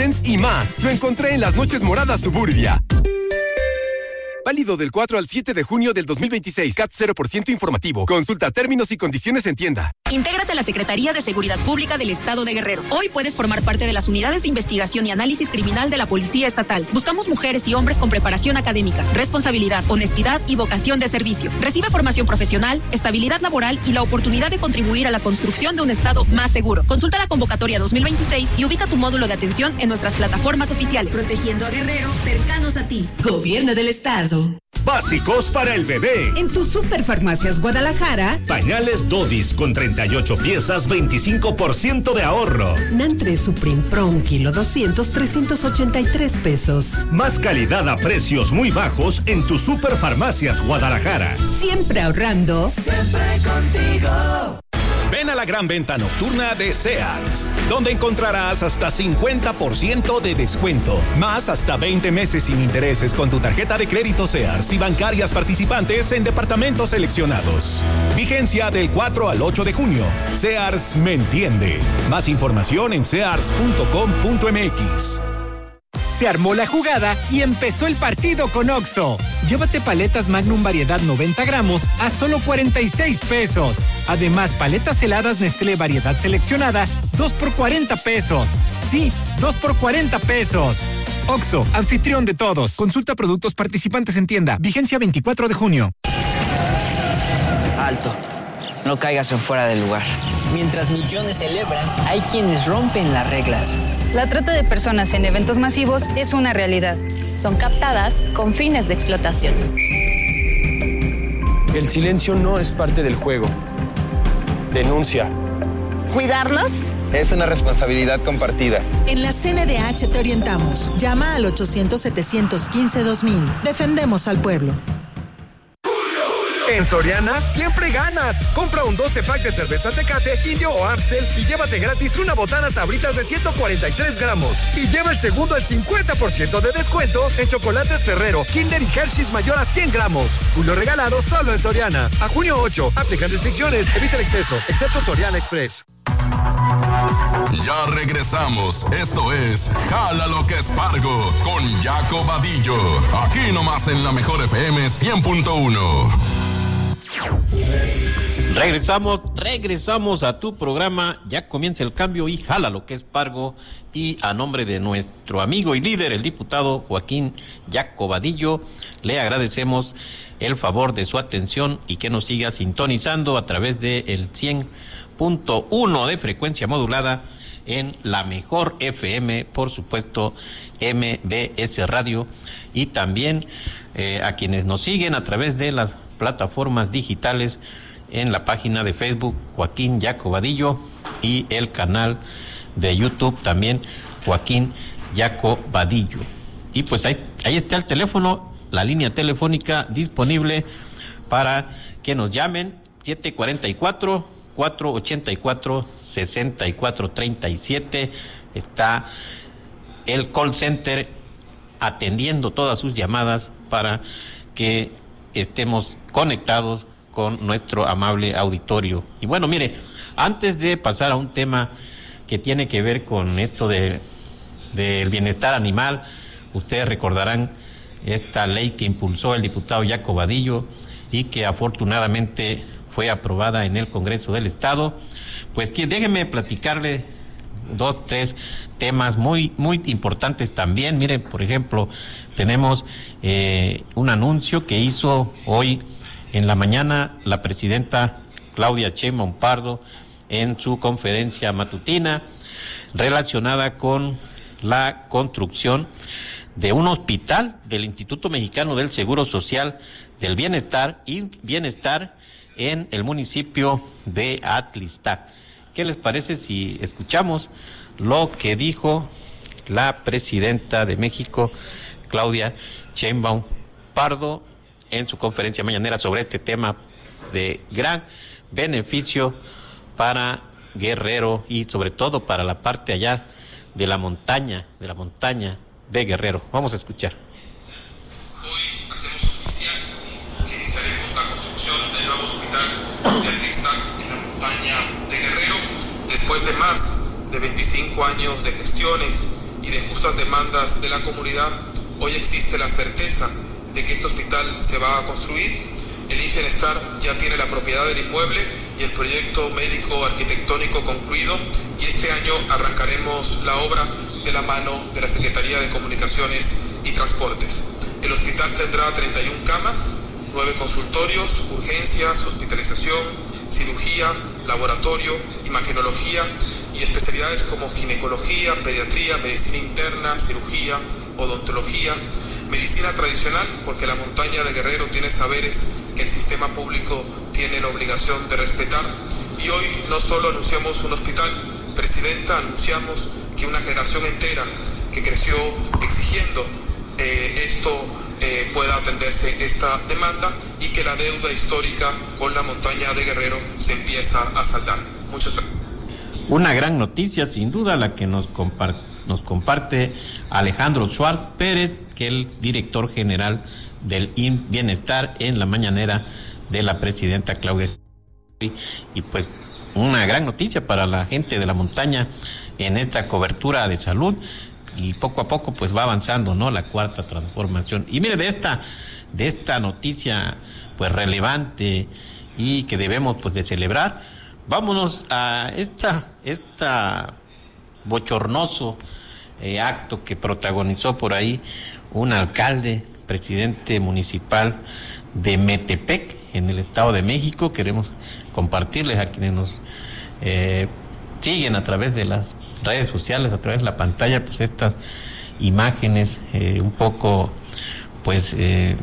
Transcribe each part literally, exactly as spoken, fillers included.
Essence y más. Lo encontré en las Noches Moradas Suburbia. Válido del cuatro al siete de junio del dos mil veintiséis. C A T cero por ciento informativo. Consulta términos y condiciones en tienda. Intégrate a la Secretaría de Seguridad Pública del Estado de Guerrero. Hoy puedes formar parte de las unidades de investigación y análisis criminal de la Policía Estatal. Buscamos mujeres y hombres con preparación académica, responsabilidad, honestidad y vocación de servicio. Recibe formación profesional, estabilidad laboral y la oportunidad de contribuir a la construcción de un Estado más seguro. Consulta la convocatoria dos mil veintiséis y ubica tu módulo de atención en nuestras plataformas oficiales. Protegiendo a Guerrero, cercanos a ti. Gobierno del Estado. Básicos para el bebé. En tu Superfarmacias Guadalajara. Pañales Dodis con treinta y ocho piezas, veinticinco por ciento de ahorro. Nantre Supreme Pro un kilo doscientos, trescientos ochenta y tres pesos. Más calidad a precios muy bajos en tu Superfarmacias Guadalajara. Siempre ahorrando. Siempre contigo. Ven a la gran venta nocturna de Sears, donde encontrarás hasta cincuenta por ciento de descuento, más hasta veinte meses sin intereses con tu tarjeta de crédito Sears y bancarias participantes en departamentos seleccionados. Vigencia del cuatro al ocho de junio. Sears me entiende. Más información en sears punto com punto m x. Se armó la jugada y empezó el partido con Oxxo. Llévate paletas Magnum variedad noventa gramos a solo cuarenta y seis pesos. Además, paletas heladas Nestlé variedad seleccionada, dos por cuarenta pesos. Sí, dos por cuarenta pesos. Oxxo, anfitrión de todos. Consulta productos participantes en tienda. Vigencia veinticuatro de junio. Alto. No caigas en fuera del lugar. Mientras millones celebran, hay quienes rompen las reglas. La trata de personas en eventos masivos es una realidad. Son captadas con fines de explotación. El silencio no es parte del juego. Denuncia. ¿Cuidarlos? Es una responsabilidad compartida. En la C N D H te orientamos. Llama al ochocientos, setecientos quince, dos mil. Defendemos al pueblo. En Soriana siempre ganas. Compra un doce pack de cerveza Tecate, Indio o Amstel y llévate gratis una botana Sabritas de ciento cuarenta y tres gramos. Y lleva el segundo al cincuenta por ciento de descuento en chocolates Ferrero, Kinder y Hershey's mayor a cien gramos. Julio regalado solo en Soriana. A junio ocho. Aplican restricciones. Evita el exceso. Excepto Soriana Express. Ya regresamos. Esto es Jala lo que es Pargo con Jaco Vadillo. Aquí nomás en la mejor F M cien punto uno. Regresamos, regresamos a tu programa. Ya comienza el cambio y Jala lo que es Pargo. Y a nombre de nuestro amigo y líder, el diputado Joaquín Jaco Vadillo, le agradecemos el favor de su atención y que nos siga sintonizando a través de el cien punto uno de frecuencia modulada en la mejor F M, por supuesto M B S Radio, y también eh, a quienes nos siguen a través de las plataformas digitales en la página de Facebook Joaquín Jaco Vadillo y el canal de YouTube también Joaquín Jaco Vadillo. Y pues ahí, ahí está el teléfono, la línea telefónica disponible para que nos llamen, siete cuarenta y cuatro, cuatro ochenta y cuatro, sesenta y cuatro treinta y siete. Está el call center atendiendo todas sus llamadas para que estemos conectados con nuestro amable auditorio. Y bueno, mire, antes de pasar a un tema que tiene que ver con esto de del bienestar animal, ustedes recordarán esta ley que impulsó el diputado Jaco Vadillo y que afortunadamente fue aprobada en el Congreso del Estado. Pues que déjenme platicarle dos, tres temas muy, muy importantes también. Miren, por ejemplo, tenemos eh, un anuncio que hizo hoy en la mañana la presidenta Claudia Sheinbaum Pardo en su conferencia matutina relacionada con la construcción de un hospital del Instituto Mexicano del Seguro Social del Bienestar y Bienestar en el municipio de Atlixtlac. ¿Qué les parece si escuchamos lo que dijo la presidenta de México, Claudia Sheinbaum Pardo, en su conferencia mañanera sobre este tema de gran beneficio para Guerrero y sobre todo para la parte allá de la montaña, de la montaña de Guerrero? Vamos a escuchar. Hoy hacemos oficial que iniciaremos la construcción del nuevo hospital de Atlixtlac en la montaña de Guerrero, después de más de veinticinco años de gestiones y de justas demandas de la comunidad, hoy existe la certeza de que este hospital se va a construir. El I N S S Bienestar ya tiene la propiedad del inmueble y el proyecto médico arquitectónico concluido, y este año arrancaremos la obra de la mano de la Secretaría de Comunicaciones y Transportes. El hospital tendrá treinta y una camas, nueve consultorios, urgencias, hospitalización, cirugía, laboratorio, imagenología y especialidades como ginecología, pediatría, medicina interna, cirugía, odontología, medicina tradicional, porque la montaña de Guerrero tiene saberes que el sistema público tiene la obligación de respetar. Y hoy no solo anunciamos un hospital, Presidenta, anunciamos que una generación entera que creció exigiendo eh, esto eh, pueda atenderse esta demanda y que la deuda histórica con la montaña de Guerrero se empieza a saldar. Muchas gracias. Una gran noticia, sin duda, la que nos comparte, nos comparte Alejandro Schwartz Pérez, que es el director general del I N S S Bienestar, en la mañanera de la presidenta Claudia. Y pues una gran noticia para la gente de la montaña en esta cobertura de salud, y poco a poco pues va avanzando, ¿no?, la cuarta transformación. Y mire, de esta de esta noticia pues relevante y que debemos pues de celebrar, vámonos a esta esta bochornoso eh, acto que protagonizó por ahí un alcalde, presidente municipal de Metepec, en el Estado de México. Queremos compartirles a quienes nos eh, siguen a través de las redes sociales, a través de la pantalla, pues estas imágenes eh, un poco pues eh,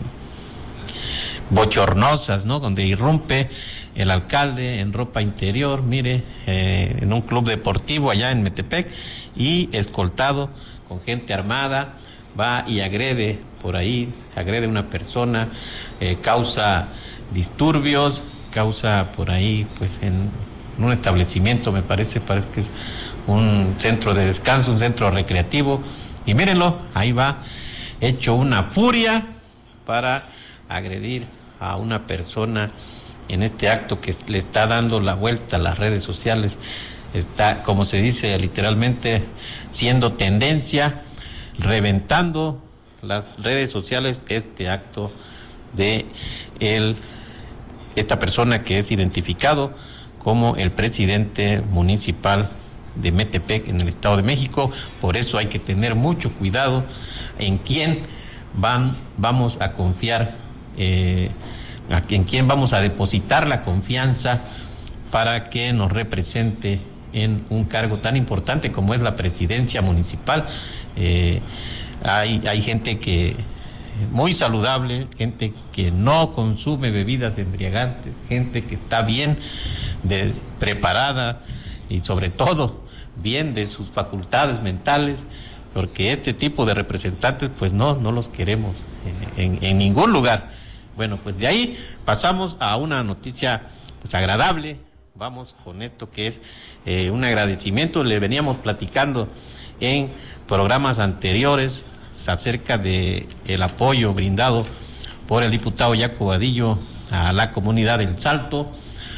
bochornosas, ¿no?, donde irrumpe el alcalde en ropa interior, mire, eh, en un club deportivo allá en Metepec, y escoltado con gente armada, va y agrede por ahí, agrede a una persona, eh, causa disturbios, causa por ahí, pues en, en un establecimiento, me parece, parece que es un centro de descanso, un centro recreativo, y mírenlo, ahí va, hecho una furia para agredir a una persona en este acto que le está dando la vuelta a las redes sociales. Está, como se dice literalmente, siendo tendencia, reventando las redes sociales este acto de el, esta persona que es identificado como el presidente municipal de Metepec en el Estado de México. Por eso hay que tener mucho cuidado en quién van, vamos a confiar, eh, a, en quién vamos a depositar la confianza para que nos represente en un cargo tan importante como es la presidencia municipal. Eh, hay, hay gente que muy saludable, gente que no consume bebidas embriagantes, gente que está bien de, preparada y sobre todo bien de sus facultades mentales, porque este tipo de representantes pues no, no los queremos en, en, en ningún lugar. Bueno, pues de ahí pasamos a una noticia pues agradable. Vamos con esto que es eh, un agradecimiento. Le veníamos platicando en programas anteriores acerca de el apoyo brindado por el diputado Jaco Vadillo a la comunidad del Salto,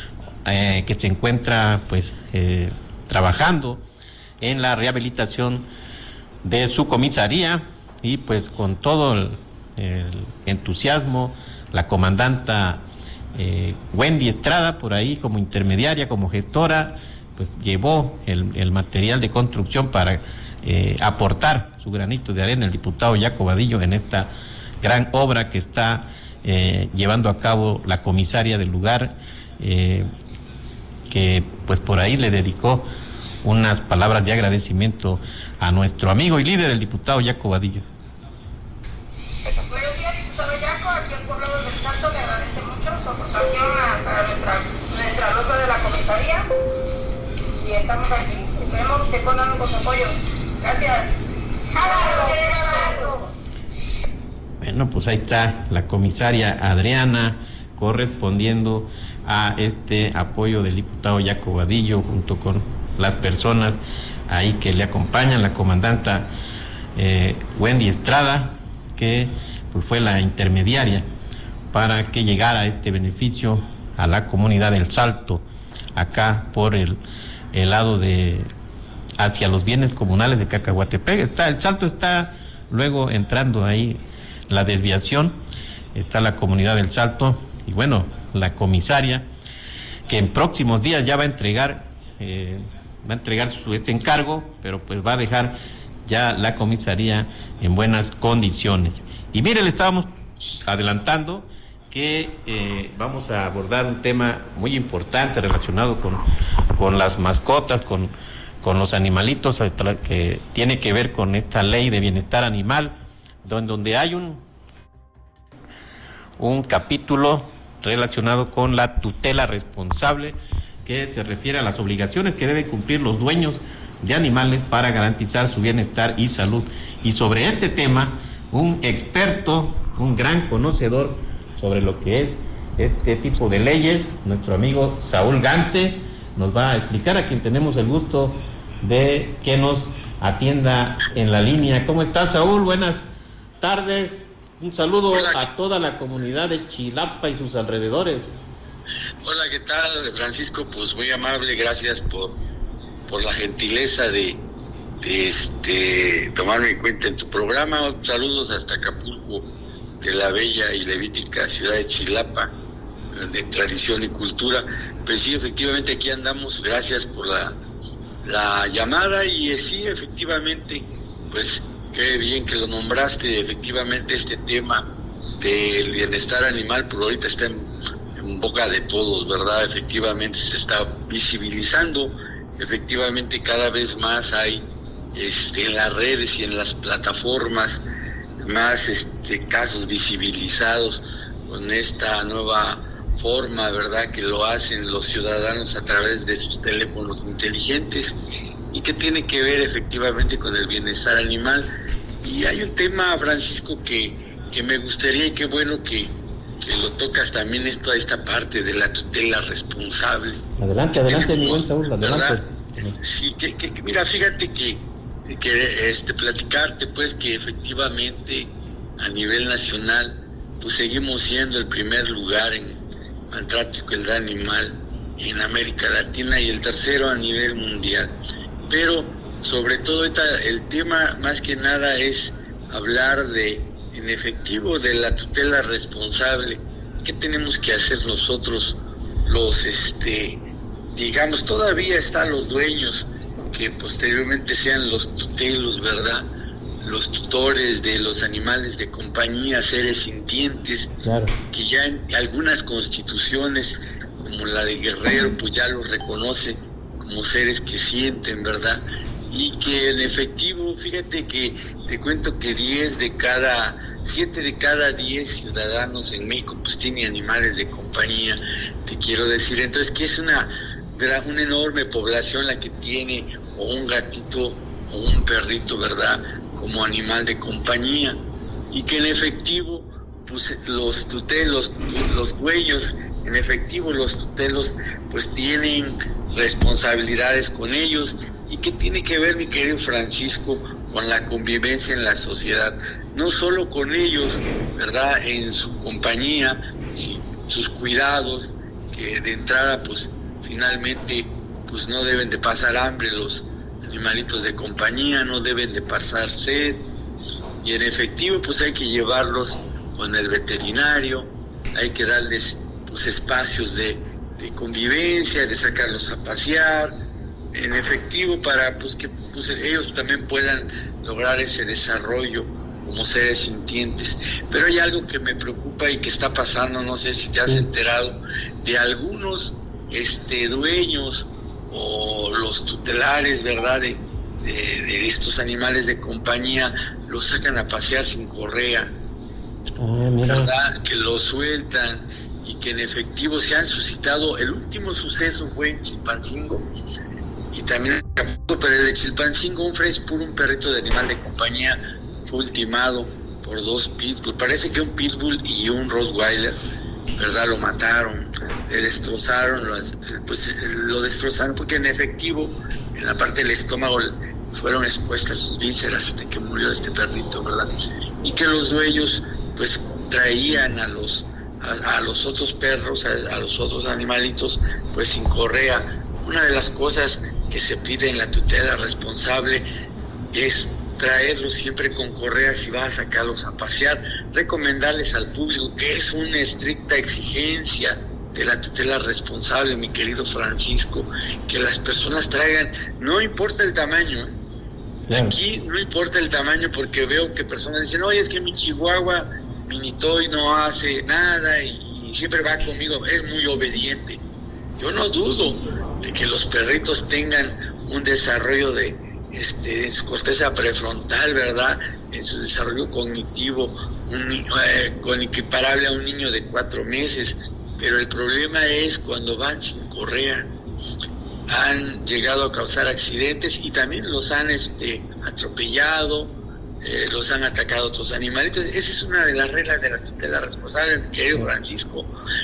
eh, que se encuentra pues eh, trabajando en la rehabilitación de su comisaría, y pues con todo el, el entusiasmo, la comandanta eh, Wendy Estrada por ahí como intermediaria, como gestora, pues llevó el, el material de construcción para eh, aportar su granito de arena el diputado Jaco Vadillo en esta gran obra que está eh, llevando a cabo la comisaria del lugar, eh, que pues por ahí le dedicó unas palabras de agradecimiento a nuestro amigo y líder, el diputado Jaco Vadillo. Buenos días, diputado Jaco. Aquí el pueblo del Salto le agradece mucho su aportación a, para nuestra, nuestra losa de la comisaría, y estamos aquí. Esperemos que se pongan con su apoyo. Gracias. Bueno, pues ahí está la comisaria Adriana correspondiendo a este apoyo del diputado Jaco Vadillo, junto con las personas ahí que le acompañan, la comandanta eh, Wendy Estrada, que pues fue la intermediaria para que llegara este beneficio a la comunidad del Salto, acá por el, el lado de hacia los bienes comunales de Cacahuatepec. Está, el Salto está luego entrando ahí la desviación, está la comunidad del Salto, y bueno, la comisaria, que en próximos días ya va a entregar, eh, va a entregar su, este encargo, pero pues va a dejar ya la comisaría en buenas condiciones. Y mire, le estábamos adelantando que eh, vamos a abordar un tema muy importante relacionado con, con las mascotas, con, con los animalitos, que tiene que ver con esta ley de bienestar animal, donde, donde hay un, un capítulo relacionado con la tutela responsable, que se refiere a las obligaciones que deben cumplir los dueños de animales para garantizar su bienestar y salud. Y sobre este tema, un experto, un gran conocedor sobre lo que es este tipo de leyes, nuestro amigo Saúl Gante, nos va a explicar, a quien tenemos el gusto de que nos atienda en la línea. ¿Cómo estás, Saúl? Buenas tardes. Un saludo Hola. a toda la comunidad de Chilapa y sus alrededores. Hola, ¿qué tal, Francisco? Pues muy amable, gracias por, por la gentileza de, de este, tomarme en cuenta en tu programa. Saludos hasta Acapulco, de la bella y levítica ciudad de Chilapa, de tradición y cultura. Pues sí, efectivamente aquí andamos, gracias por la, la llamada, y sí, efectivamente, pues qué bien que lo nombraste. Efectivamente este tema del bienestar animal, por ahorita está en, en boca de todos, ¿verdad? Efectivamente se está visibilizando, efectivamente cada vez más hay este, en las redes y en las plataformas más este, casos visibilizados con esta nueva forma, ¿verdad?, que lo hacen los ciudadanos a través de sus teléfonos inteligentes, y que tiene que ver efectivamente con el bienestar animal. Y hay un tema, Francisco, que, que me gustaría, y qué bueno que, que lo tocas también, esto, esta parte de la tutela responsable. Adelante, adelante, mi buen Saúl, adelante. Sí, que, que, que mira, fíjate que que este platicarte pues que efectivamente a nivel nacional pues seguimos siendo el primer lugar en maltrato y crueldad animal en América Latina, y el tercero a nivel mundial. Pero sobre todo esta, el tema más que nada es hablar de, en efectivo, de la tutela responsable. ¿Qué tenemos que hacer nosotros los este digamos, todavía están los dueños, que posteriormente sean los tutelos, ¿verdad?, los tutores de los animales de compañía, seres sintientes, claro, que ya en algunas constituciones, como la de Guerrero, pues ya los reconoce como seres que sienten, ¿verdad? Y que en efectivo, fíjate que te cuento que diez de cada, siete de cada diez ciudadanos en México pues tienen animales de compañía, te quiero decir. Entonces, que es una, una enorme población la que tiene o un gatito o un perrito, ¿verdad?, como animal de compañía, y que en efectivo pues los tutelos, los dueños, en efectivo los tutelos pues tienen responsabilidades con ellos. ¿Y qué tiene que ver, mi querido Francisco, con la convivencia en la sociedad? No solo con ellos, ¿verdad?, en su compañía, sí, sus cuidados, que de entrada pues finalmente pues no deben de pasar hambre los animalitos de compañía, no deben de pasar sed, y en efectivo pues hay que llevarlos con el veterinario, hay que darles pues espacios de, de convivencia, de sacarlos a pasear, en efectivo, para pues que pues, ellos también puedan lograr ese desarrollo como seres sintientes. Pero hay algo que me preocupa y que está pasando, no sé si te has enterado, de algunos este dueños o los tutelares, ¿verdad?, de, de, de estos animales de compañía, los sacan a pasear sin correa, ah, ¿verdad?, que los sueltan, y que en efectivo se han suscitado. El último suceso fue en Chilpancingo, y también en Acapulco, pero el de Chilpancingo, un fresh puro, un perrito de animal de compañía, fue ultimado por dos pitbull, parece que un pitbull y un rottweiler, ¿verdad?, lo mataron, le destrozaron, pues lo destrozaron, porque en efectivo en la parte del estómago fueron expuestas sus vísceras de que murió este perrito, ¿verdad? Y que los dueños pues traían a los a, a los otros perros, a, a los otros animalitos pues sin correa. Una de las cosas que se pide en la tutela responsable es traerlos siempre con correa si vas a sacarlos a pasear, recomendarles al público que es una estricta exigencia de la tutela responsable, mi querido Francisco, que las personas traigan, no importa el tamaño, ¿eh? Claro. Aquí no importa el tamaño, porque veo que personas dicen, oye, es que mi chihuahua mini toy no hace nada y, y siempre va conmigo, es muy obediente. Yo no dudo de que los perritos tengan un desarrollo de, este, en su corteza prefrontal, ¿verdad? En su desarrollo cognitivo, un, eh, con equiparable a un niño de cuatro meses. Pero el problema es cuando van sin correa. Han llegado a causar accidentes y también los han este, atropellado, eh, los han atacado otros animalitos. Esa es una de las reglas de la tutela responsable, mi querido Francisco,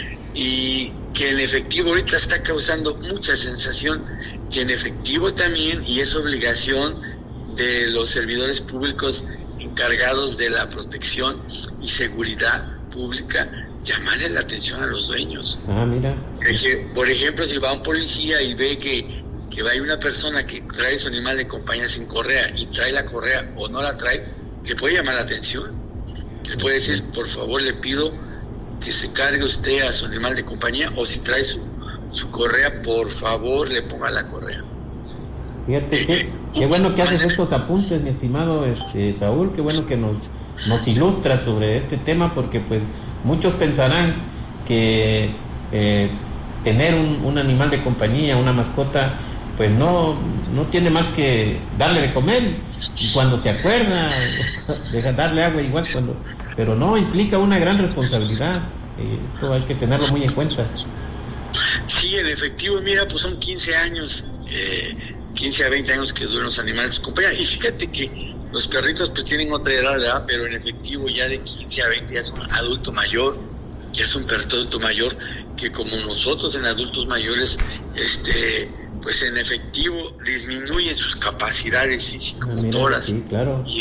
y que en efectivo ahorita está causando mucha sensación, que en efectivo también, y es obligación de los servidores públicos encargados de la protección y seguridad pública, llamarle la atención a los dueños. Ah, mira. Por ejemplo, si va un policía y ve que, que va una persona que trae su animal de compañía sin correa y trae la correa o no la trae, le puede llamar la atención. Le puede decir, por favor, le pido que se cargue usted a su animal de compañía, o si trae su, su correa, por favor, le ponga la correa. Fíjate, eh, qué, qué bueno que haces estos apuntes, mi estimado este, Saúl, qué bueno que nos, nos ilustras sobre este tema, porque pues muchos pensarán que eh, tener un, un animal de compañía, una mascota, pues no, no tiene más que darle de comer, y cuando se acuerda, deja darle agua igual, cuando, pero no, implica una gran responsabilidad, eh, esto hay que tenerlo muy en cuenta. Sí, en efectivo, mira, pues son quince años, eh, quince a veinte años que duran los animales de compañía, y fíjate que los perritos pues tienen otra edad, ¿verdad? Pero en efectivo ya de quince a veinte ya es un adulto mayor, ya es un perrito adulto mayor, que como nosotros en adultos mayores, este, pues en efectivo disminuyen sus capacidades físico-motoras. Sí, claro. Y,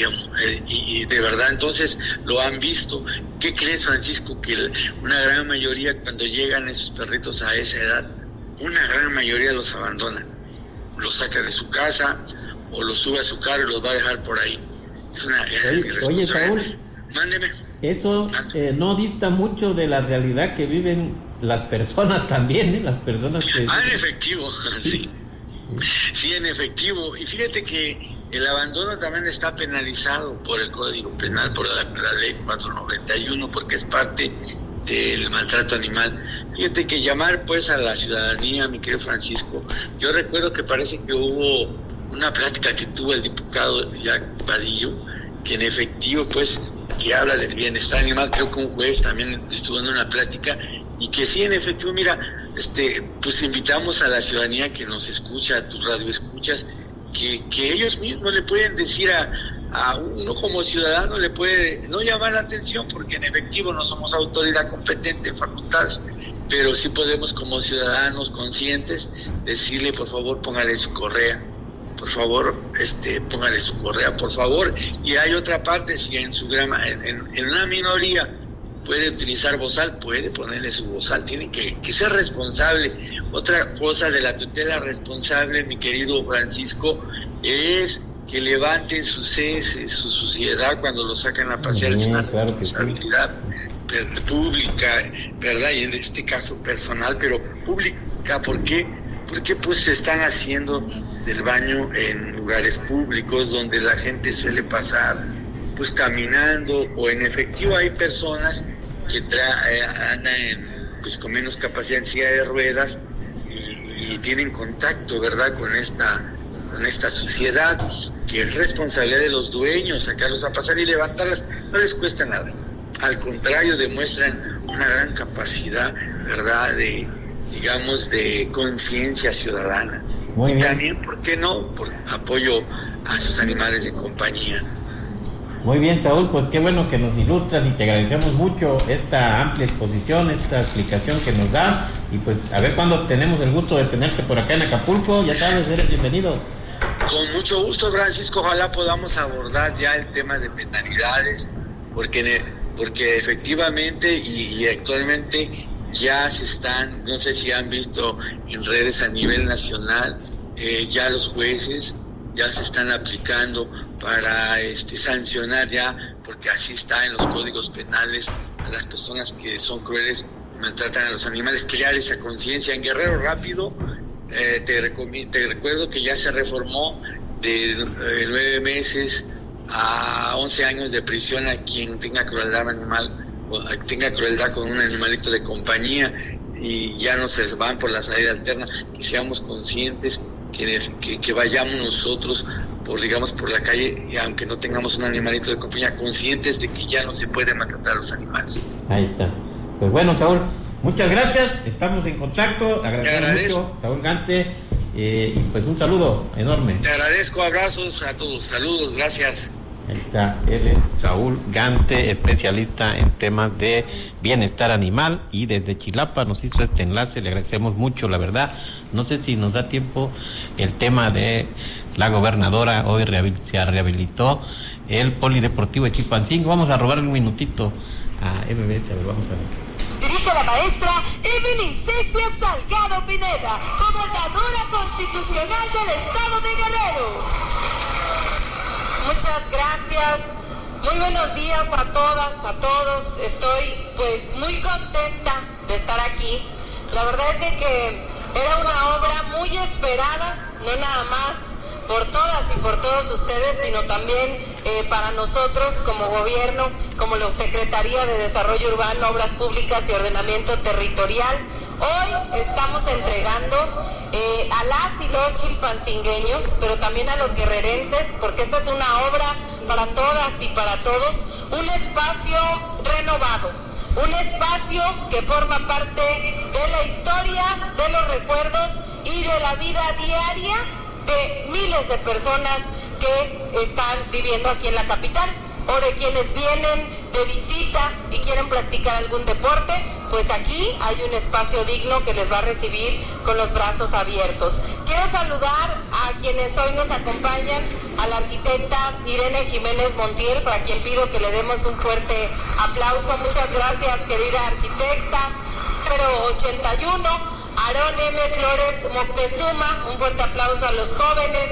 y, y de verdad, entonces lo han visto. ¿Qué crees, Francisco? Que una gran mayoría, cuando llegan esos perritos a esa edad, una gran mayoría los abandona, los saca de su casa o los sube a su carro y los va a dejar por ahí. Es una oye, oye, Saúl, mándeme. Eso eh, no dista mucho de la realidad que viven las personas también, ¿eh? Las personas que... Ah, en efectivo, sí. Sí, en efectivo. Y fíjate que el abandono también está penalizado por el Código Penal, por la, la ley cuatrocientos noventa y uno, porque es parte del maltrato animal. Fíjate que llamar pues a la ciudadanía, mi querido Francisco, yo recuerdo que parece que hubo una plática que tuvo el diputado Jack Vadillo, que en efectivo pues que habla del bienestar animal. Creo que un juez también estuvo en una plática, y que sí, en efectivo, mira, este, pues invitamos a la ciudadanía que nos escucha, a tus radioescuchas, que, que ellos mismos le pueden decir a, a uno como ciudadano, le puede no llamar la atención, porque en efectivo no somos autoridad competente en facultades, pero sí podemos como ciudadanos conscientes decirle, por favor, póngale su correa, por favor, este, póngale su correa, por favor. Y hay otra parte, si en su grama, en, en, en una minoría puede utilizar bozal, puede ponerle su bozal, tiene que, que ser responsable. Otra cosa de la tutela responsable, mi querido Francisco, es que levanten sus heces, su suciedad cuando lo sacan a pasear. Sí, es una claro responsabilidad sí. pública, ¿verdad? Y en este caso personal, pero pública. ¿Por qué? Porque pues se están haciendo del baño en lugares públicos donde la gente suele pasar pues caminando, o en efectivo hay personas que tra- eh, andan en, pues con menos capacidad en silla de ruedas y, y tienen contacto, ¿verdad?, con esta con esta suciedad, que es responsabilidad de los dueños sacarlos a pasar y levantarlas. No les cuesta nada, al contrario, demuestran una gran capacidad, ¿verdad?, de, digamos, de conciencia ciudadana. Muy bien. Y también, ¿por qué no?, por apoyo a sus animales de compañía. Muy bien, Saúl, pues qué bueno que nos ilustras, y te agradecemos mucho esta amplia exposición, esta explicación que nos da, y pues a ver cuándo tenemos el gusto de tenerte por acá en Acapulco. Ya sabes, eres bienvenido. Con mucho gusto, Francisco, ojalá podamos abordar ya el tema de penalidades, porque, porque efectivamente y, y actualmente ya se están, no sé si han visto en redes a nivel nacional, eh, ya los jueces ya se están aplicando para este, sancionar ya, porque así está en los códigos penales, a las personas que son crueles, maltratan a los animales, crear esa conciencia. En Guerrero Rápido, eh, te, recom- te recuerdo que ya se reformó de eh, nueve meses a once años de prisión a quien tenga crueldad animal, o tenga crueldad con un animalito de compañía, y ya no se van por la salida alterna. Que seamos conscientes, que, que, que vayamos nosotros por, digamos, por la calle, y aunque no tengamos un animalito de compañía, conscientes de que ya no se puede maltratar a los animales. Ahí está. Pues bueno, Saúl, muchas gracias, estamos en contacto, agradezco mucho, Saúl Gante, eh, y pues un saludo enorme. Te agradezco, abrazos a todos, saludos, gracias. Ahí está, él es Saúl Gante, especialista en temas de bienestar animal, y desde Chilapa nos hizo este enlace, le agradecemos mucho, la verdad. No sé si nos da tiempo el tema de la gobernadora, hoy rehabil- se rehabilitó el polideportivo de Chilpancingo. Vamos a robarle un minutito a M B S, a ver, vamos a ver. Dirige la maestra Evelyn Cecia Salgado Pineda, gobernadora constitucional del estado de Guerrero. Muchas gracias, muy buenos días a todas, a todos. Estoy pues muy contenta de estar aquí. La verdad es de que era una obra muy esperada, no nada más por todas y por todos ustedes, sino también eh, para nosotros como gobierno, como la Secretaría de Desarrollo Urbano, Obras Públicas y Ordenamiento Territorial. Hoy estamos entregando eh, a las y los chilpancingueños, pero también a los guerrerenses, porque esta es una obra para todas y para todos, un espacio renovado, un espacio que forma parte de la historia, de los recuerdos y de la vida diaria de miles de personas que están viviendo aquí en la capital, o de quienes vienen de visita y quieren practicar algún deporte. Pues aquí hay un espacio digno que les va a recibir con los brazos abiertos. Quiero saludar a quienes hoy nos acompañan, a la arquitecta Irene Jiménez Montiel, para quien pido que le demos un fuerte aplauso. Muchas gracias, querida arquitecta. Número ochenta y uno, Aarón M. Flores Moctezuma, un fuerte aplauso a los jóvenes.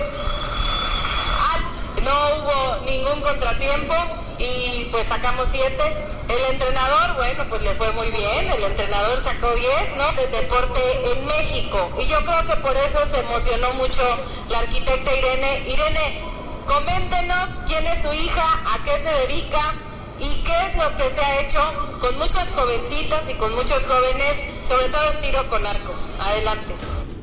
No hubo ningún contratiempo y pues sacamos siete. El entrenador, bueno, pues le fue muy bien, el entrenador sacó diez, ¿no? De deporte en México. Y yo creo que por eso se emocionó mucho la arquitecta Irene. Irene, coméntenos quién es su hija, a qué se dedica y qué es lo que se ha hecho con muchas jovencitas y con muchos jóvenes, sobre todo en tiro con arcos. Adelante.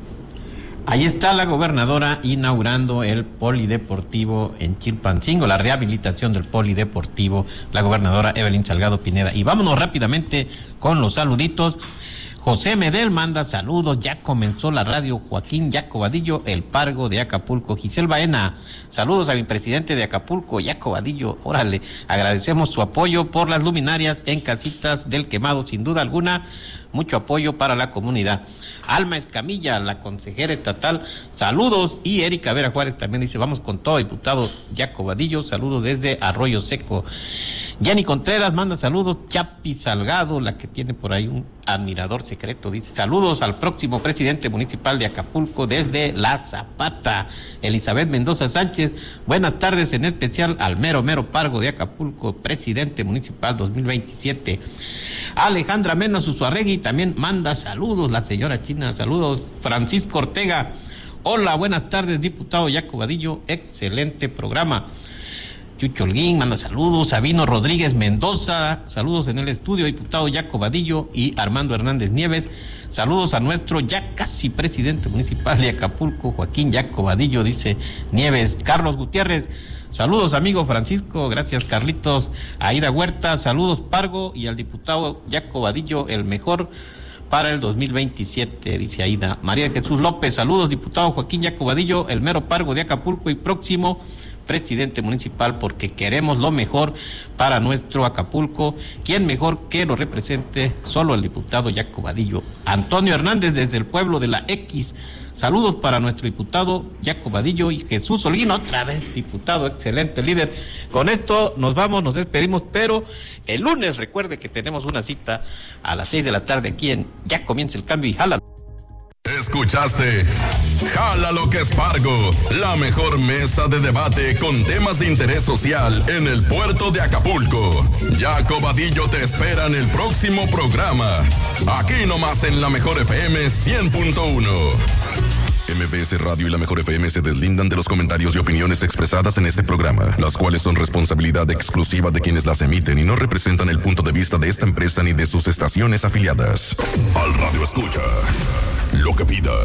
Ahí está la gobernadora inaugurando el polideportivo en Chilpancingo, la rehabilitación del polideportivo, la gobernadora Evelyn Salgado Pineda. Y vámonos rápidamente con los saluditos. José Medel manda saludos, ya comenzó la radio. Joaquín Yaco Vadillo, el Pargo de Acapulco. Giselle Baena, saludos a mi presidente de Acapulco, Yaco Vadillo. Órale, agradecemos su apoyo por las luminarias en Casitas del Quemado, sin duda alguna, mucho apoyo para la comunidad. Alma Escamilla, la consejera estatal, saludos. Y Erika Vera Juárez también dice, vamos con todo, diputado Yaco Vadillo, saludos desde Arroyo Seco. Jenny Contreras manda saludos. Chapi Salgado, la que tiene por ahí un admirador secreto, dice saludos al próximo presidente municipal de Acapulco desde La Zapata. Elizabeth Mendoza Sánchez, buenas tardes, en especial al mero mero Pargo de Acapulco, presidente municipal dos mil veintisiete. Alejandra Mena Suzuarregui también manda saludos, la señora China, saludos. Francisco Ortega, hola, buenas tardes, diputado Yaco Vadillo, excelente programa. Chucho Holguín manda saludos. Sabino Rodríguez Mendoza, saludos en el estudio, diputado Yaco Vadillo. Y Armando Hernández Nieves, saludos a nuestro ya casi presidente municipal de Acapulco, Joaquín Yaco Vadillo, dice Nieves. Carlos Gutiérrez, saludos amigo Francisco, gracias Carlitos. Aida Huerta, saludos Pargo y al diputado Yaco Vadillo, el mejor para el dos mil veintisiete, dice Aida. María de Jesús López, saludos diputado Joaquín Yaco Vadillo, el mero Pargo de Acapulco y próximo presidente municipal, porque queremos lo mejor para nuestro Acapulco. ¿Quién mejor que lo represente? Solo el diputado Yaco Vadillo. Antonio Hernández desde el pueblo de la X, saludos para nuestro diputado Yaco Vadillo. Y Jesús Holguín, otra vez diputado, excelente líder. Con esto nos vamos, nos despedimos, pero el lunes recuerde que tenemos una cita a las seis de la tarde aquí en Ya Comienza el Cambio y Jala. Es Escuchaste Jala lo que Espargo, la mejor mesa de debate con temas de interés social en el puerto de Acapulco. Jaco Vadillo te espera en el próximo programa. Aquí nomás en la Mejor F M cien punto uno. M B S Radio y la Mejor F M se deslindan de los comentarios y opiniones expresadas en este programa, las cuales son responsabilidad exclusiva de quienes las emiten y no representan el punto de vista de esta empresa ni de sus estaciones afiliadas. Al Radio Escucha, lo que pida.